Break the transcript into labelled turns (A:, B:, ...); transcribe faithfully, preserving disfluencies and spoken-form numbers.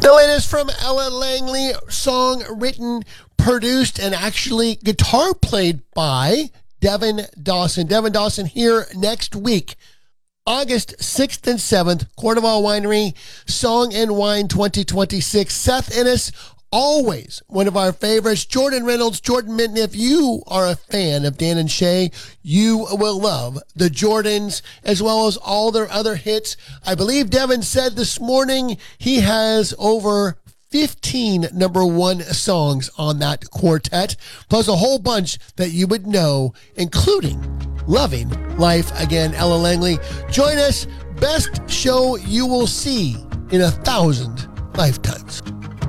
A: The latest from Ella Langley, song written, produced, and actually guitar played by Devin Dawson. Devin Dawson here next week, August sixth and seventh, Cordoval Winery, Song and Wine twenty twenty-six. Seth Innes, always one of our favorites. Jordan Reynolds, Jordan Minton. If you are a fan of Dan and Shay, you will love the Jordans as well as all their other hits. I believe Devin said this morning he has over fifteen number one songs on that quartet, plus a whole bunch that you would know, including Loving Life Again. Ella Langley, join us. Best show you will see in a thousand lifetimes.